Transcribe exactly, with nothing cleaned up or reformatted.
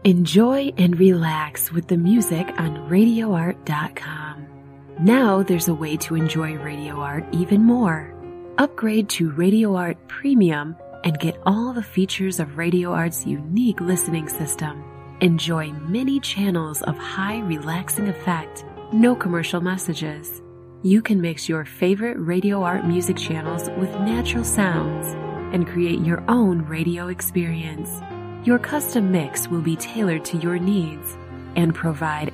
Enjoy and relax with the music on radio art dot com. Now there's a way to enjoy Radio Art even more. Upgrade to Radio Art Premium and get all the features of Radio Art's unique listening system. Enjoy many channels of high relaxing effect, no commercial messages. You can mix your favorite Radio Art music channels with natural sounds and create your own radio experience. Your custom mix will be tailored to your needs and provide